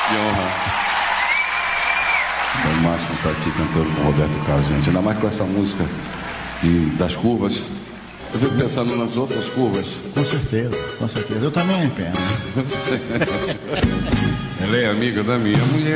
Que honra. É o máximo estar aqui cantando com o Roberto Carlos, gente. Ainda mais com essa música das curvas. Eu fico pensando nas outras curvas. Com certeza, com certeza. Eu também penso. Ela é amiga da minha mulher.